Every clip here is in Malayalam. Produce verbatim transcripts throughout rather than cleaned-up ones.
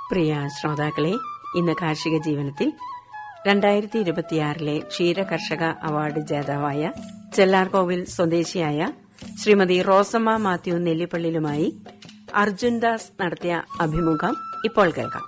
പ്രിയ ശ്രോതാക്കളെ, ഇന്ന് കാർഷിക ജീവനത്തിൽ രണ്ടായിരത്തി ഇരുപത്തിയാറിലെ ക്ഷീര കർഷക അവാർഡ് ജേതാവായ ചെല്ലാർകോവിൽ സ്വദേശിയായ ശ്രീമതി റോസമ്മ മാത്യു നെല്ലിപ്പള്ളിലുമായി അർജുൻ ദാസ് നടത്തിയ അഭിമുഖം ഇപ്പോൾ കേൾക്കാം.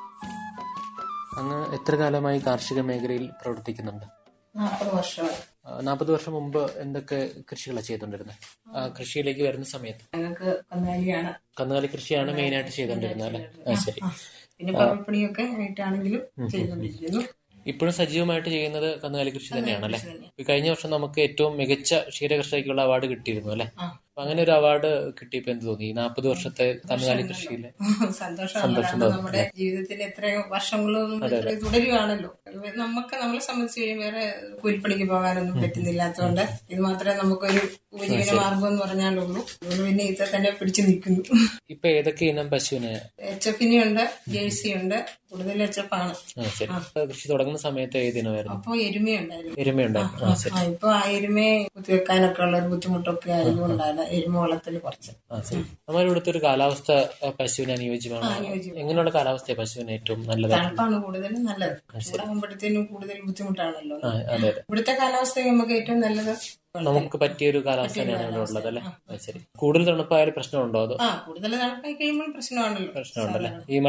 അങ്ങ് എത്ര കാലമായി കാർഷിക മേഖലയിൽ പ്രവർത്തിക്കുന്നുണ്ട്? നാൽപ്പത് വർഷമായി. നാൽപ്പത് വർഷം മുമ്പ് എന്തൊക്കെ കൃഷികളാണ് ചെയ്തുകൊണ്ടിരുന്നത്? കൃഷിയിലേക്ക് വരുന്ന സമയത്ത് ഞങ്ങൾക്ക് കന്നുകാലിയാണ് കന്നുകാലി കൃഷിയാണ് മെയിൻ ആയിട്ട് ചെയ്തുകൊണ്ടിരുന്നത് അല്ലെ? ആ, ശരി. പിന്നെ പഴപ്പണിയൊക്കെ ആയിട്ടാണെങ്കിലും ചെയ്തുകൊണ്ടിരിക്കുന്നു. ഇപ്പോഴും സജീവമായിട്ട് ചെയ്യുന്നത് കന്നുകാലി കൃഷി തന്നെയാണല്ലേ? കഴിഞ്ഞ വർഷം നമുക്ക് ഏറ്റവും മികച്ച ക്ഷീരകർഷകയ്ക്കുള്ള അവാർഡ് കിട്ടിയിരുന്നു അല്ലെ? അപ്പൊ അങ്ങനെ ഒരു അവാർഡ് കിട്ടിയപ്പോ എന്ത് തോന്നി? നാൽപ്പത് വർഷത്തെ കന്നുകാലി കൃഷിയിലെ സന്തോഷം. നമ്മുടെ ജീവിതത്തിൽ എത്രയോ വർഷങ്ങളൊന്നും തുടരുകയാണല്ലോ. നമുക്ക് നമ്മളെ സംബന്ധിച്ച് കഴിയും വേറെ കൂലിപ്പണിക്ക് പോകാനൊന്നും പറ്റുന്നില്ലാത്തതുകൊണ്ട് ഇത് മാത്രമേ നമുക്കൊരു ഉപജീവന മാർഗം എന്ന് പറഞ്ഞാലുള്ളൂ. അതുകൊണ്ട് പിന്നെ ഇത് തന്നെ പിടിച്ചു നിൽക്കുന്നു. ഇപ്പൊ ഏതൊക്കെ ഇനം പശുവിനെ? എച്ച് എഫിനെ ഉണ്ട്, ജേഴ്സി ഉണ്ട്. കൂടുതൽ എച്ച് എഫ് ആണ്. കൃഷി തുടങ്ങുന്ന സമയത്ത് ഏതിനമായിരുന്നു? അപ്പൊ എരുമയുണ്ടായിരുന്നു. എരുമയുണ്ടായിരുന്നു. ഇപ്പൊ ആ എരുമയെ കുത്തിവെക്കാനൊക്കെ ഉള്ള ഒരു ബുദ്ധിമുട്ടൊക്കെ ആയതുകൊണ്ടാണ് എരുമ വളർത്തല് കുറച്ച്. നമ്മുടെ ഇവിടുത്തെ ഒരു കാലാവസ്ഥ പശുവിന് അനുയോജ്യമാണ്. എങ്ങനെയുള്ള കാലാവസ്ഥ പശുവിന് ഏറ്റവും നല്ലത്? തണുപ്പാണ് കൂടുതലും നല്ലത്. ചൂടാകുമ്പോഴത്തേനും കൂടുതൽ ബുദ്ധിമുട്ടാണല്ലോ. ഇവിടുത്തെ കാലാവസ്ഥ നമുക്ക് ഏറ്റവും നല്ലത്. നമുക്ക് പറ്റിയൊരു കാലാവസ്ഥ തന്നെയാണ് ഇവിടെ ഉള്ളത് അല്ലെ? ശരി. കൂടുതൽ തണുപ്പായാലും പ്രശ്നമുണ്ടോ? അതോ കൂടുതൽ തണുപ്പായി കഴിയുമ്പോൾ പ്രശ്നമാണല്ലോ. പ്രശ്നമുണ്ടല്ലേ? ഈ